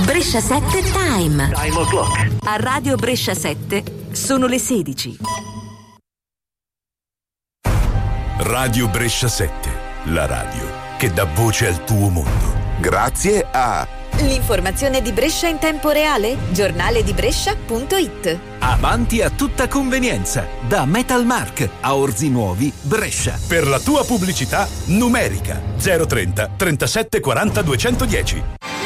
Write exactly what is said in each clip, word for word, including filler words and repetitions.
Brescia sette Time. Time o'clock. A Radio Brescia sette sono le sedici. Radio Brescia sette, la radio che dà voce al tuo mondo. Grazie a l'informazione di Brescia in tempo reale, giornale di Brescia punto it. Avanti a tutta convenienza, da Metalmark a Orzi Nuovi, Brescia. Per la tua pubblicità numerica zero trenta trentasette quaranta duecentodieci.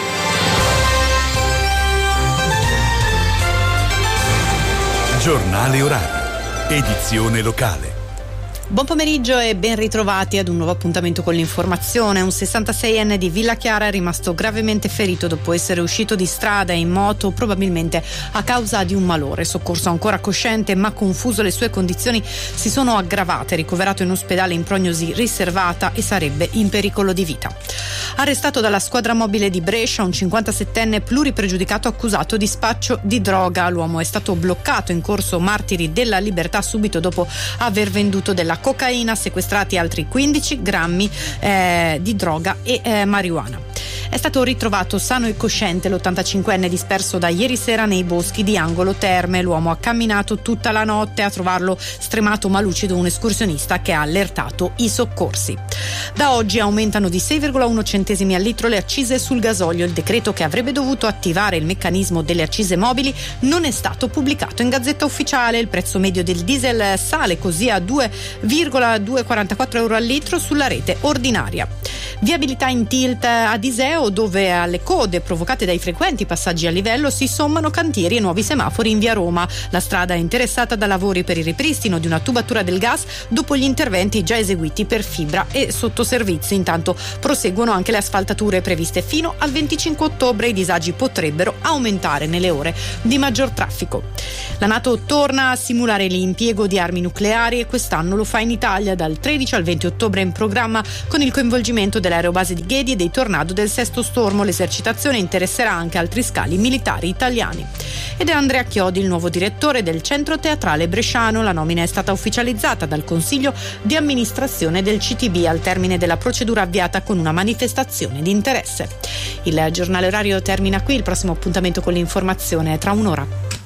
Giornale orario, edizione locale. Buon pomeriggio e ben ritrovati ad un nuovo appuntamento con l'informazione. Un sessantaseienne di Villa Chiara è rimasto gravemente ferito dopo essere uscito di strada in moto, probabilmente a causa di un malore. Soccorso ancora cosciente ma confuso, le sue condizioni si sono aggravate. Ricoverato in ospedale in prognosi riservata e sarebbe in pericolo di vita. Arrestato dalla squadra mobile di Brescia un cinquantasettenne pluripregiudicato accusato di spaccio di droga. L'uomo è stato bloccato in corso Martiri della Libertà subito dopo aver venduto della cocaina, sequestrati altri quindici grammi eh, di droga e eh, marijuana. È stato ritrovato sano e cosciente l'ottantacinquenne disperso da ieri sera nei boschi di Angolo Terme. L'uomo ha camminato tutta la notte, a trovarlo stremato ma lucido un escursionista che ha allertato i soccorsi. Da oggi aumentano di sei virgola uno centesimi al litro le accise sul gasolio. Il decreto che avrebbe dovuto attivare il meccanismo delle accise mobili non è stato pubblicato in Gazzetta Ufficiale. Il prezzo medio del diesel sale così a due virgola duecentoquarantaquattro euro al litro sulla rete ordinaria. Viabilità in tilt ad Iseo, dove alle code provocate dai frequenti passaggi a livello si sommano cantieri e nuovi semafori in via Roma. La strada è interessata da lavori per il ripristino di una tubatura del gas dopo gli interventi già eseguiti per fibra e sottoservizi. Intanto proseguono anche le asfaltature previste fino al venticinque ottobre. I disagi potrebbero aumentare nelle ore di maggior traffico. La NATO torna a simulare l'impiego di armi nucleari e quest'anno lo fa in Italia. Dal tredici al venti ottobre in programma con il coinvolgimento dell'aerobase di Ghedi e dei Tornado del Sesto Stormo. L'esercitazione interesserà anche altri scali militari italiani. Ed è Andrea Chiodi il nuovo direttore del Centro Teatrale Bresciano. La nomina è stata ufficializzata dal Consiglio di amministrazione del C T B al termine della procedura avviata con una manifestazione di interesse. Il giornale orario termina qui, il prossimo appuntamento con l'informazione è tra un'ora.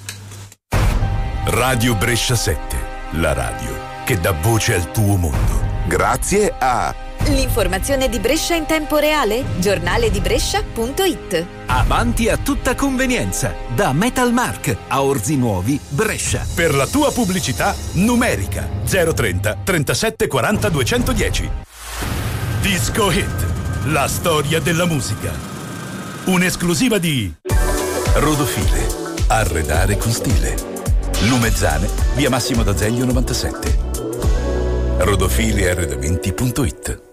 Radio Brescia sette, la radio che dà voce al tuo mondo. Grazie a l'informazione di Brescia in tempo reale, giornale di Brescia punto it. Avanti a tutta convenienza, da Metalmark a Orzi Nuovi, Brescia. Per la tua pubblicità numerica zero trenta trentasette quaranta duecentodieci. Disco Hit, la storia della musica. Un'esclusiva di Rodofile, arredare con stile. Lumezzane, via Massimo d'Azeglio novantasette. rodofile arredamenti punto it.